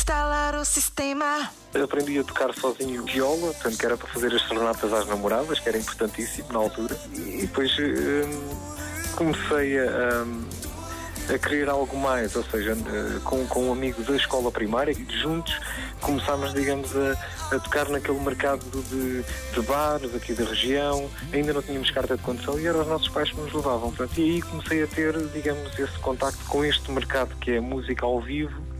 instalar o sistema. Eu aprendi a tocar sozinho viola, portanto, que era para fazer as serenatas às namoradas, que era importantíssimo na altura. E depois comecei a querer algo mais, ou seja, com um amigo da escola primária, e juntos começámos, digamos, a tocar naquele mercado de bares aqui da região. Ainda não tínhamos carta de condução e eram os nossos pais que nos levavam. Portanto, e aí comecei a ter, digamos, esse contacto com este mercado que é a música ao vivo,